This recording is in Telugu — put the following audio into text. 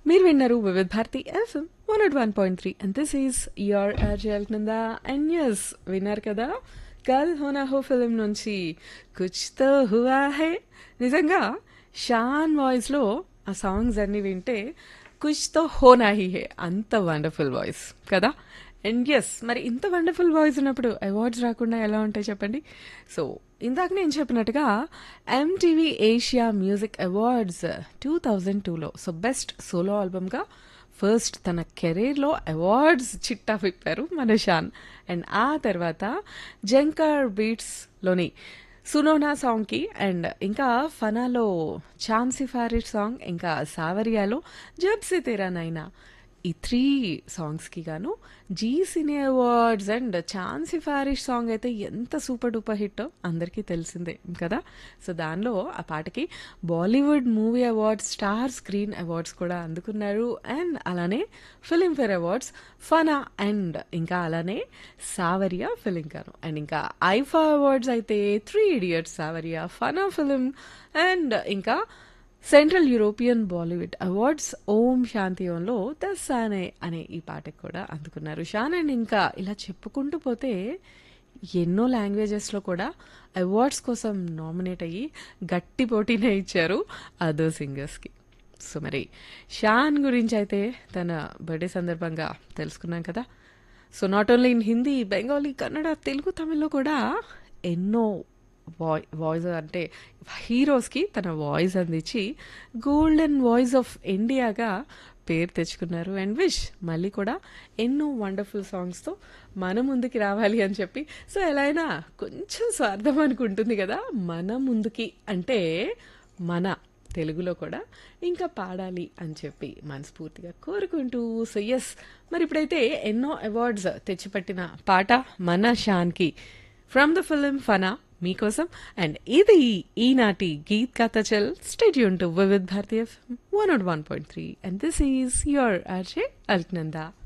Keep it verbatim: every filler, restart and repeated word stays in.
మీరు విన్నారు Vividh Bharati FM one not one point three and this is your ఆర్జల్ Nanda and yes విన్నారు కదా కల్ హోనా హో ఫిలిం నుంచి కుచ్ తో హువా హై. నిజంగా షాన్ వాయిస్లో ఆ సాంగ్స్ అన్ని వింటే కుచ్ తో హోనా హీ హే, అంత వండర్ఫుల్ వాయిస్ కదా. అండ్ ఎస్, మరి ఇంత వండర్ఫుల్ వాయిస్ ఉన్నప్పుడు అవార్డ్స్ రాకుండా ఎలా ఉంటాయి చెప్పండి. సో ఇందాక నేను చెప్పినట్టుగా MTV Asia music awards two thousand టూలో సో బెస్ట్ సోలో ఆల్బమ్గా ఫస్ట్ తన కెరీర్లో అవార్డ్స్ చిట్టా విప్పారు మన షాన్. అండ్ ఆ తర్వాత జంకర్ బీట్స్లోని సునోనా సాంగ్కి, అండ్ ఇంకా ఫనాలో చామ్ సిఫారిష్ సాంగ్, ఇంకా సావరియాలో జబ్ సే తేరా నైనా, ఈ త్రీ సాంగ్స్కి గాను G cine awards. And charm సిఫారిష్ song అయితే ఎంత సూపర్ డూపర్ హిట్ అందరికీ తెలిసిందే కదా. సో దానిలో ఆ పాటకి Bollywood movie awards, star screen awards కూడా అందుకున్నారు. అండ్ అలానే ఫిలింఫేర్ అవార్డ్స్ ఫనా, అండ్ ఇంకా అలానే సావరియా ఫిలిం గాను. అండ్ ఇంకా ఐఫా అవార్డ్స్ అయితే three idiots, Sanwaliya, fauna film, and ఇంకా సెంట్రల్ యూరోపియన్ బాలీవుడ్ అవార్డ్స్ ఓం శాంతి ఓంలో దస్సానే అనే ఈ పాటకు కూడా అందుకున్నారు షాన్. అండ్ ఇంకా ఇలా చెప్పుకుంటూ పోతే ఎన్నో లాంగ్వేజెస్లో కూడా అవార్డ్స్ కోసం నామినేట్ అయ్యి గట్టి పోటీనే ఇచ్చారు అదర్ సింగర్స్కి. సో మరి షాన్ గురించి అయితే తన బర్త్డే సందర్భంగా తెలుసుకున్నాం కదా. So not only in Hindi, Bengali, Kannada, Telugu, తమిళ్లో కూడా ఎన్నో వాయి వాయిస్ అంటే హీరోస్కి తన వాయిస్ అందించి గోల్డెన్ వాయిస్ ఆఫ్ ఇండియాగా పేరు తెచ్చుకున్నారు. అండ్ విష్ మళ్ళీ కూడా ఎన్నో వండర్ఫుల్ సాంగ్స్తో మన ముందుకి రావాలి అని చెప్పి. సో ఎలా అయినా కొంచెం స్వార్థం అనుకుంటుంది కదా, మన ముందుకి అంటే మన తెలుగులో కూడా ఇంకా పాడాలి అని చెప్పి మనస్ఫూర్తిగా కోరుకుంటూ. సో ఎస్, మరి ఇప్పుడైతే ఎన్నో అవార్డ్స్ తెచ్చిపెట్టిన పాట మన షాన్కి ఫ్రమ్ ద ఫిలిం ఫనా మీకోసం. అండ్ ఇది ఈనాటి గీత్ కా చల్. Stay tune to Vividh Bharati FM one not one point three and this is your RJ Alaknanda.